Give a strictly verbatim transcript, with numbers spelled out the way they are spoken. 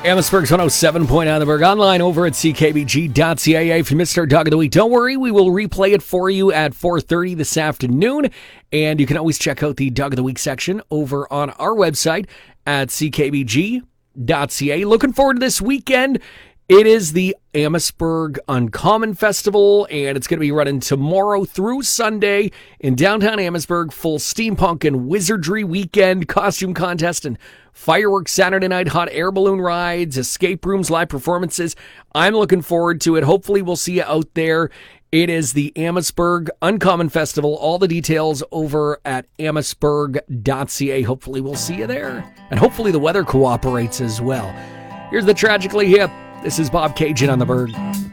Amherstburg's one oh seven point nine The Berg, online over at c k b g dot c a a for Mister Dog of the Week. Don't worry, we will replay it for you at four thirty this afternoon. And you can always check out the Dog of the Week section over on our website at c k b g dot c a. Looking forward to this weekend. It is the Amherstburg Uncommon Festival, and it's going to be running tomorrow through Sunday in downtown Amherstburg. Full steampunk and wizardry weekend, costume contest, and fireworks Saturday night, hot air balloon rides, escape rooms, live performances. I'm looking forward to it. Hopefully we'll see you out there. It is the Amherstburg Uncommon Festival. All the details over at amherstburg dot c a. Hopefully we'll see you there. And hopefully the weather cooperates as well. Here's the Tragically Hip. This is Bob Cajun on The Berg.